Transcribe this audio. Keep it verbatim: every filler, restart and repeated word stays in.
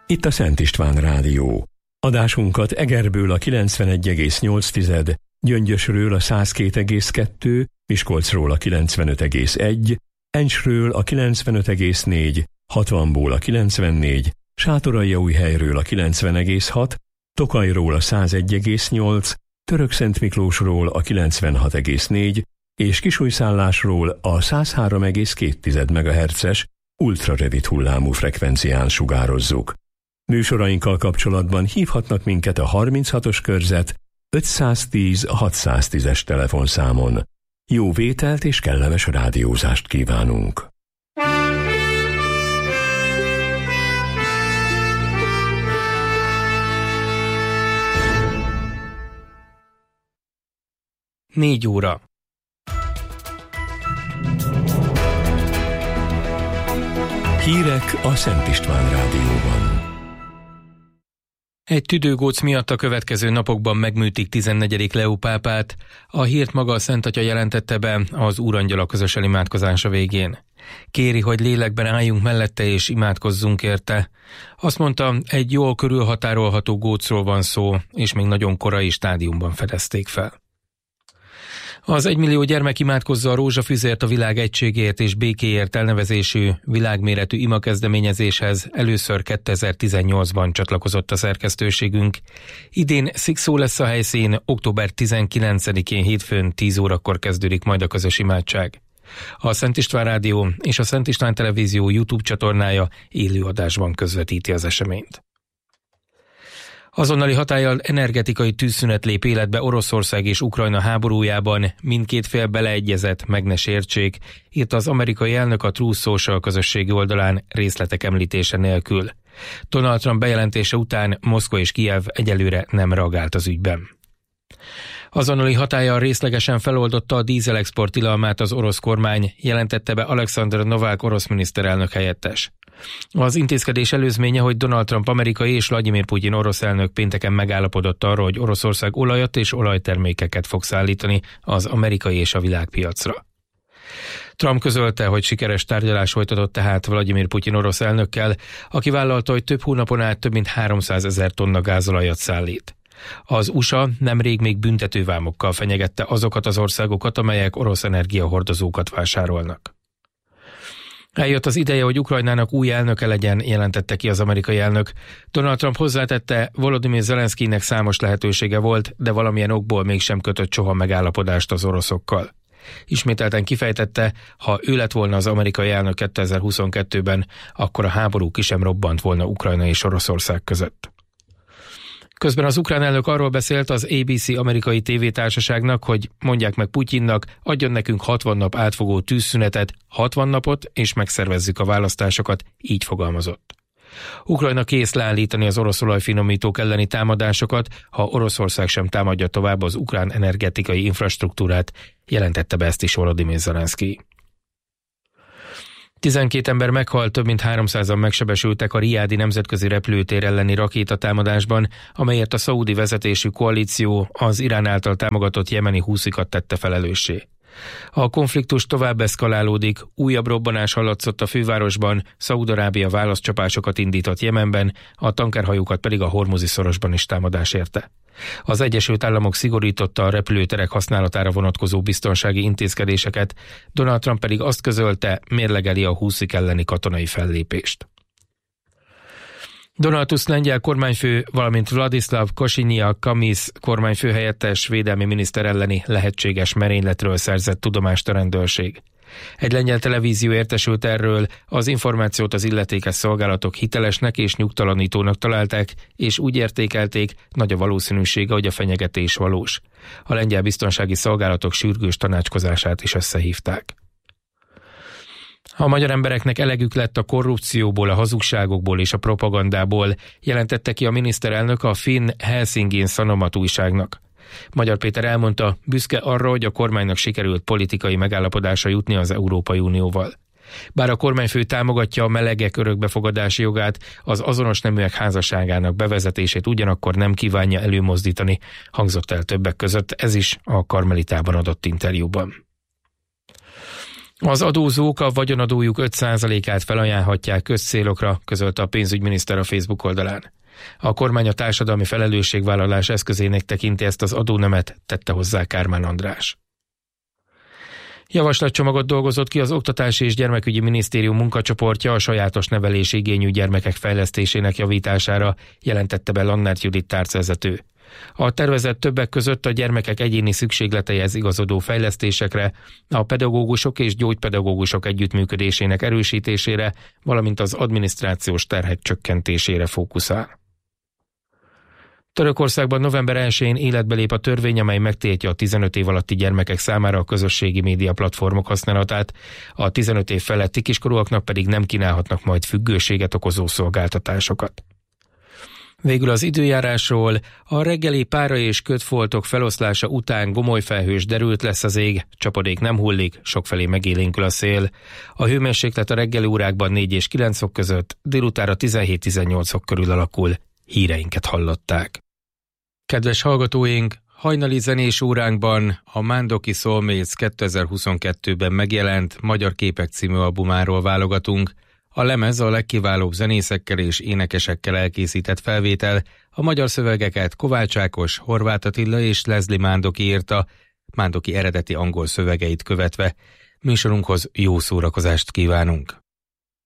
Itt a Szent István Rádió. Adásunkat Egerből a kilencvenegy egész nyolc, Gyöngyösről a száz két egész kettő, Miskolcról a kilencvenöt egész egy, Encsről a kilencvenöt egész négy, hatvanból a kilencvennégy, Sátoraljaújhelyről a kilencven egész hat, Tokajról a száz egy egész nyolc, Törökszentmiklósról a kilencvenhat egész négy és Kisújszállásról a száz három egész két megahertzes ultrarövid hullámú frekvencián sugározzuk. Műsorainkkal kapcsolatban hívhatnak minket a harminchatos körzet ötszáztíz hatszáztízes telefonszámon. Jó vételt és kellemes rádiózást kívánunk! Négy óra. Hírek a Szent István Rádióban. Egy tüdőgóc miatt a következő napokban megműtik tizennegyedik Leó pápát. A hírt maga a Szent Atya jelentette be az Úrangyala közös imádkozása végén. Kéri, hogy lélekben álljunk mellette és imádkozzunk érte. Azt mondta, egy jól körülhatárolható gócról van szó, és még nagyon korai stádiumban fedezték fel. Az egymillió gyermek imádkozza a rózsafüzért a világ egységért és békéért elnevezésű világméretű imakezdeményezéshez először kétezer-tizennyolcban csatlakozott a szerkesztőségünk. Idén szikszó lesz a helyszín, október tizenkilencedikén hétfőn tíz órakor kezdődik majd a közös imádság. A Szent István Rádió és a Szent István Televízió YouTube csatornája élőadásban közvetíti az eseményt. Azonnali hatállyal energetikai tűzszünet lép életbe Oroszország és Ukrajna háborújában, mindkét fél beleegyezett, meg ne sértsék, írt az amerikai elnök a Truth Social közösségi oldalán részletek említése nélkül. Donald Trump bejelentése után Moszkva és Kijev egyelőre nem reagált az ügyben. Azonnali hatállyal részlegesen feloldotta a dízelexport tilalmát az orosz kormány, jelentette be Alexander Novák orosz miniszterelnök helyettes. Az intézkedés előzménye, hogy Donald Trump amerikai és Vladimir Putyin orosz elnök pénteken megállapodott arról, hogy Oroszország olajat és olajtermékeket fog szállítani az amerikai és a világpiacra. Trump közölte, hogy sikeres tárgyalás folytatott tehát Vladimir Putyin orosz elnökkel, aki vállalta, hogy több hónapon át több mint háromszázezer tonna gázolajat szállít. Az u es á nemrég még büntetővámokkal fenyegette azokat az országokat, amelyek orosz energiahordozókat vásárolnak. Eljött az ideje, hogy Ukrajnának új elnöke legyen, jelentette ki az amerikai elnök. Donald Trump hozzátette, Volodymyr Zelenszkijnek számos lehetősége volt, de valamilyen okból mégsem kötött soha megállapodást az oroszokkal. Ismételten kifejtette, ha ő lett volna az amerikai elnök kétezer-huszonkettőben, akkor a háború ki sem robbant volna Ukrajna és Oroszország között. Közben az ukrán elnök arról beszélt az á bé cé amerikai tévétársaságnak, hogy mondják meg Putyinnak, adjon nekünk hatvan nap átfogó tűzszünetet, hatvan napot, és megszervezzük a választásokat, így fogalmazott. Ukrajna kész leállítani az orosz olajfinomítók elleni támadásokat, ha Oroszország sem támadja tovább az ukrán energetikai infrastruktúrát, jelentette be ezt is Volodymyr Zelenszkij. tizenkét ember meghalt, több mint háromszázan megsebesültek a Riádi nemzetközi repülőtér elleni rakétatámadásban, amelyért a szaúdi vezetésű koalíció az Irán által támogatott jemeni húszikat tette felelőssé. A konfliktus tovább eszkalálódik, újabb robbanás hallatszott a fővárosban, Szaúd-Arábia válaszcsapásokat indított Jemenben, a tankerhajókat pedig a Hormuzi szorosban is támadás érte. Az Egyesült Államok szigorította a repülőterek használatára vonatkozó biztonsági intézkedéseket, Donald Trump pedig azt közölte, mérlegeli a húszik elleni katonai fellépést. Donald Tusk lengyel kormányfő, valamint Vladislav Kosiniak-Kamysz kormányfőhelyettes védelmi miniszter elleni lehetséges merényletről szerzett tudomást a rendőrség. Egy lengyel televízió értesült erről, az információt az illetékes szolgálatok hitelesnek és nyugtalanítónak találták, és úgy értékelték, nagy a valószínűsége, hogy a fenyegetés valós. A lengyel biztonsági szolgálatok sürgős tanácskozását is összehívták. A magyar embereknek elegük lett a korrupcióból, a hazugságokból és a propagandából, jelentette ki a miniszterelnök a finn Helsingin Sanomat újságnak. Magyar Péter elmondta, büszke arra, hogy a kormánynak sikerült politikai megállapodásra jutni az Európai Unióval. Bár a kormányfő támogatja a melegek örökbefogadási jogát, az azonos neműek házasságának bevezetését ugyanakkor nem kívánja előmozdítani, hangzott el többek között ez is a Karmelitában adott interjúban. Az adózók a vagyonadójuk öt százalékát felajánlhatják közcélokra, közölte a pénzügyminiszter a Facebook oldalán. A kormány a társadalmi felelősségvállalás eszközének tekinti ezt az adónemet, tette hozzá Kármán András. Javaslatcsomagot dolgozott ki az Oktatási és Gyermekügyi Minisztérium munkacsoportja a sajátos nevelési igényű gyermekek fejlesztésének javítására, jelentette be Lannert Judit tárcavezető. A tervezet többek között a gyermekek egyéni szükségleteihez igazodó fejlesztésekre, a pedagógusok és gyógypedagógusok együttműködésének erősítésére, valamint az adminisztrációs terhek csökkentésére fókuszál. Törökországban november elsején életbe lép a törvény, amely megtiltja a tizenöt év alatti gyermekek számára a közösségi média platformok használatát, a tizenöt év feletti kiskorúaknak pedig nem kínálhatnak majd függőséget okozó szolgáltatásokat. Végül az időjárásról: a reggeli pára és kötfoltok feloszlása után gomolyfelhős derült lesz az ég, csapadék nem hullik, sokfelé megélénkül a szél. A hőmérséklet a reggeli órákban négy és kilenc fok között, délutára tizenhét-tizennyolc fok körül alakul. Híreinket hallották. Kedves hallgatóink, hajnali zenés óránkban a Mándoki Soulmates kétezer-huszonkettőben megjelent Magyar Képek című albumáról válogatunk. A lemez a legkiválóbb zenészekkel és énekesekkel elkészített felvétel, a magyar szövegeket Kovács Ákos, Horváth Attila és Leslie Mándoki írta, Mándoki eredeti angol szövegeit követve. Műsorunkhoz jó szórakozást kívánunk!